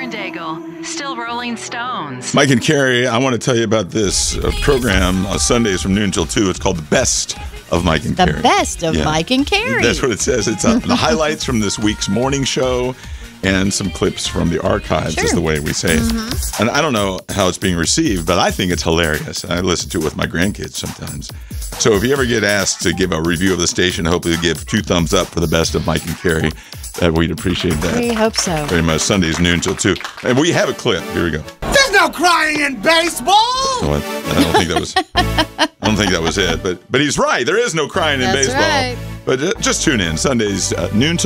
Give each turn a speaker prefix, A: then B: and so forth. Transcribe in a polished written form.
A: and Daigle, still Rolling Stones.
B: Mike and Carrie, I want to tell you about this program on Sundays from noon till 2. It's called The Best of Mike and Carrie.
C: The Best of Mike and Carrie.
B: That's what it says. It's the highlights from this week's morning show and some clips from the archives is the way we say it. And I don't know how it's being received, but I think it's hilarious. I listen to it with my grandkids sometimes. So if you ever get asked to give a review of the station, hopefully you give 2 thumbs up for The Best of Mike and Carrie. We'd appreciate that.
C: We hope so.
B: Very much. Sundays noon till 2. And we have a clip. Here we go.
D: There's no crying in baseball.
B: I don't think that was. I don't think that was it. But he's right. There is no crying in baseball.
C: Right.
B: But just tune in Sundays noon till